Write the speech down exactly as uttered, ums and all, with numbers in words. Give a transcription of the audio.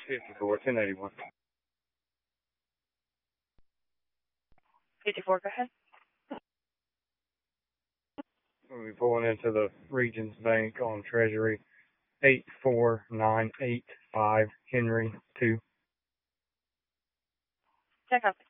fifty-four, ten eighty-one. fifty-four, go ahead. We'll be pulling into the Regions Bank on Treasury, eight four nine eight five Henry two. Check out.